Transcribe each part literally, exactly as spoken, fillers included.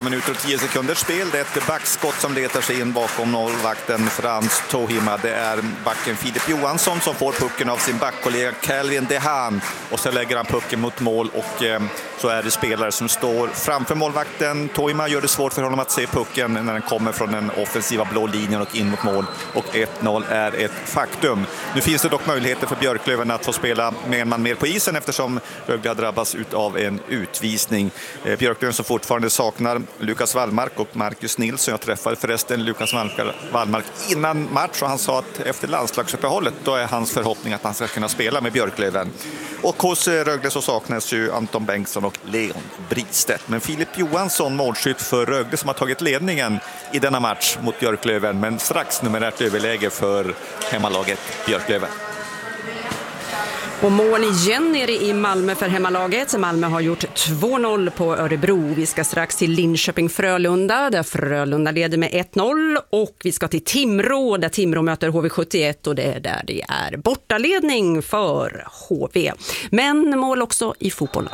minuter och tio sekunders spel. Det är ett backskott som letar sig in bakom målvakten Frans Tohima. Det är backen Filip Johansson som får pucken av sin backkollega Calvin Dehan. Och så lägger han pucken mot mål och eh, så är det spelare som står framför målvakten. Tohima gör det svårt för honom att se pucken när den kommer från den offensiva blå linjen och in mot mål. Och ett noll är ett faktum. Nu finns det dock möjligheter för Björklöven att få spela med en man mer på isen eftersom Rögle har drabbats av en utvisning. Eh, Björklöven som fortfarande saknar Lukas Wallmark och Marcus Nilsson. Jag träffade förresten Lukas Wallmark innan match och han sa att efter landslagsuppehållet då är hans förhoppning att han ska kunna spela med Björklöven. Och hos Rögle så saknas ju Anton Bengtsson och Leon Bristedt. Men Filip Johansson, målskytt för Rögle som har tagit ledningen i denna match mot Björklöven. Men strax numerärt överläge för hemmalaget Björklöven. Och mål igen nere i Malmö för hemmalaget. Malmö har gjort två noll på Örebro. Vi ska strax till Linköping-Frölunda där Frölunda leder med ett noll. Och vi ska till Timrå där Timrå möter H V sjuttioett och det är där det är bortaledning för H V. Men mål också i fotbollen.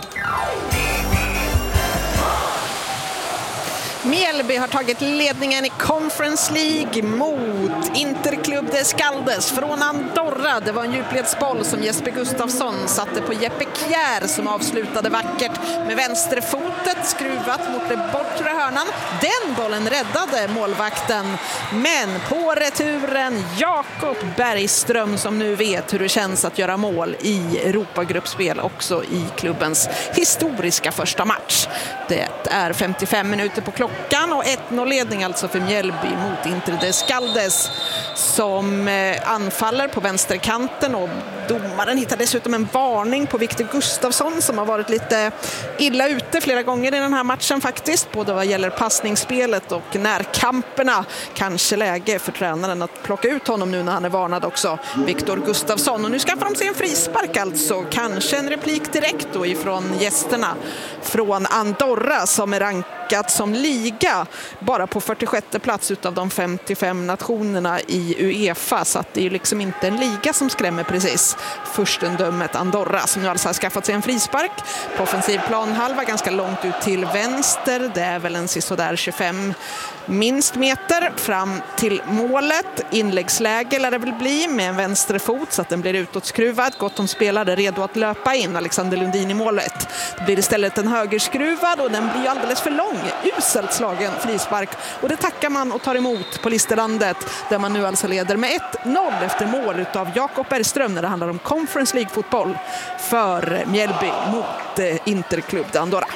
Mjällby har tagit ledningen i Conference League mot Interclub de Skaldes från Andorra. Det var en djupledsboll som Jesper Gustafsson satte på Jeppe Kjär som avslutade vackert med vänsterfotet skruvat mot den bortre hörnan. Den bollen räddade målvakten, men på returen Jakob Bergström som nu vet hur det känns att göra mål i Europagruppspel också i klubbens historiska första match. Det är femtiofem minuter på klockan och ett noll-ledning alltså för Mjällby mot Inter de Skaldes som anfaller på vänsterkanten och domaren hittar dessutom en varning på Victor Gustafsson som har varit lite illa ute flera gånger i den här matchen faktiskt, både vad gäller passningsspelet och närkamperna. Kanske läge för tränaren att plocka ut honom nu när han är varnad också, Victor Gustafsson. Och nu skaffar de sig en frispark alltså, kanske en replik direkt då ifrån gästerna från Andorra som är rankat som liga bara på fyrtiosjätte plats utav de femtiofem nationerna i UEFA, så att det är ju liksom inte en liga som skrämmer precis. Furstendömet Andorra som nu alltså har skaffat sig en frispark på offensiv planhalva ganska långt ut till vänster. Det är väl en sådär tjugofem minst meter fram till målet. Inläggsläge lär det väl bli med en vänsterfot så att den blir utåtskruvad. Gott om spelare redo att löpa in. Alexander Lundin i målet. Det blir istället en högerskruvad och den blir alldeles för lång. Uselt slagen frispark. Och det tackar man och tar emot på Listerlandet där man nu alltså leder med ett noll efter mål utav Jakob Bergström när det handlar om Conference League-fotboll för Mjällby mot eh, Interclub de Andorra.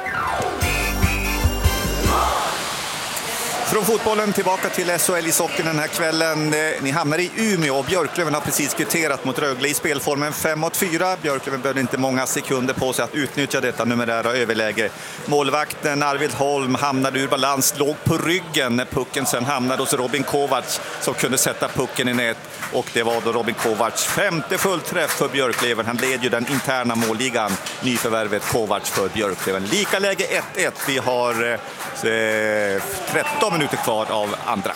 Från fotbollen tillbaka till S H L i socken den här kvällen. Ni hamnar i Umeå och Björklöven har precis kvitterat mot Rögle i spelformen fem mot fyra. Björklöven behövde inte många sekunder på sig att utnyttja detta numerära överläge. Målvakten Arvid Holm hamnade ur balans, låg på ryggen när pucken sen hamnade hos Robin Kovacs som kunde sätta pucken i nät. Och det var då Robin Kovacs femte fullträff för Björklöven. Han led ju den interna målligan, nyförvärvet Kovacs för Björklöven. Lika läge ett ett. Vi har eh, tretton minuter kvar av andra.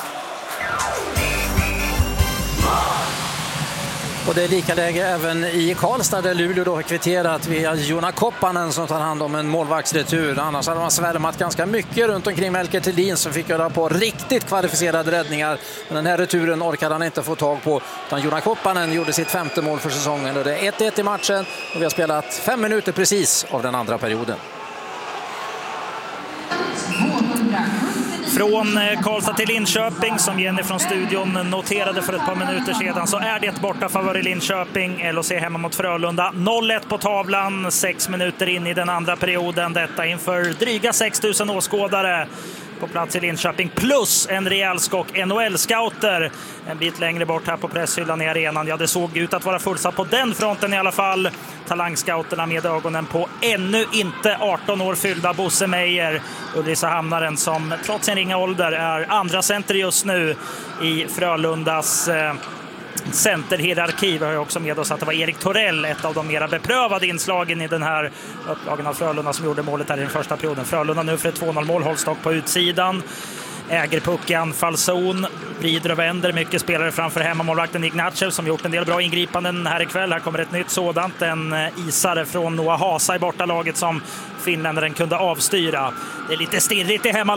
Och det är lika läge även i Karlstad där Luleå då har kvitterat via Jona Koppanen som tar hand om en målvaktsretur. Annars hade man svärmat ganska mycket runt omkring Melker Thelin som fick göra på riktigt kvalificerade räddningar. Men den här returen orkade han inte få tag på. Utan Jona Koppanen gjorde sitt femte mål för säsongen. Och det är ett ett i matchen och vi har spelat fem minuter precis av den andra perioden. Från Karlstad till Linköping, som Jenny från studion noterade för ett par minuter sedan, så är det borta favör i Linköping. L H C hemma mot Frölunda. noll ett på tavlan, sex minuter in i den andra perioden. Detta inför dryga sex tusen åskådare på plats i Linköping, plus en rejäl skock N H L-scouter en bit längre bort här på presshyllan i arenan. Ja, det såg ut att vara fullsatt på den fronten i alla fall. Talangscouterna med ögonen på ännu inte arton år fyllda Bosse Meijer, Ulricehamnaren, som trots sin ringa ålder är andra center just nu i Frölundas eh, centerhierarki. Vi har ju också med oss att det var Erik Torell, ett av de mera beprövade inslagen i den här upplagen av Frölunda, som gjorde målet här i den första perioden. Frölunda nu för ett två noll mål, hålls dock på utsidan. Äger puck i anfallszon, vrider och vänder mycket spelare framför hemmamålvakten Ignatjev som gjort en del bra ingripanden här ikväll. Här kommer ett nytt sådant, en isare från Noah Hasa i bortalaget som finländaren kunde avstyra. Det är lite stirrigt i hemma